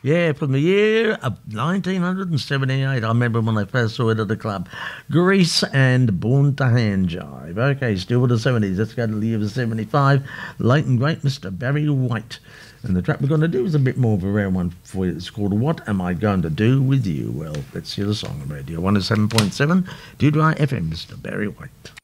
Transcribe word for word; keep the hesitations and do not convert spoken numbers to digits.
Yeah, from the year of nineteen seventy-eight. I remember when I first saw it at the club. Grease and Born to Hand Jive. Okay, still with the seventies. Let's go to the year of seventy-five. Late and great Mister Barry White. And the track we're going to do is a bit more of a rare one for you. It's called What Am I Going to Do With You? Well, let's hear the song on Radio one oh seven point seven. Do I F M, Mister Barry White.